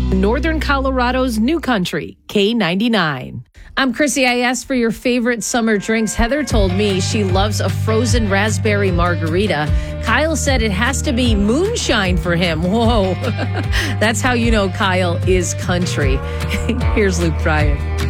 Northern Colorado's new country, K99. I'm Chrissy. I asked for your favorite summer drinks. Heather told me she loves a frozen raspberry margarita. Kyle said it has to be moonshine for him. Whoa. That's how you know Kyle is country. Here's Luke Bryan.